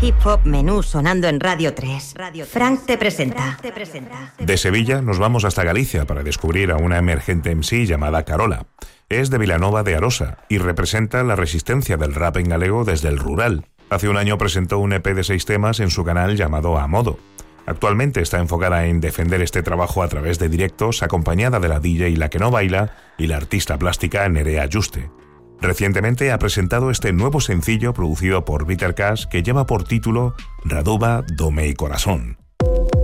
hip hop menú sonando en Radio 3. Frank te presenta. De Sevilla nos vamos hasta Galicia para descubrir a una emergente MC llamada Carola. Es de Vilanova de Arosa y representa la resistencia del rap en galego desde el rural. Hace un año presentó un EP de 6 temas en su canal llamado A Modo. Actualmente está enfocada en defender este trabajo a través de directos, acompañada de la DJ La Que No Baila y la artista plástica Nerea Juste. Recientemente ha presentado este nuevo sencillo producido por Bitter Cash que lleva por título Raduba do meu corazón.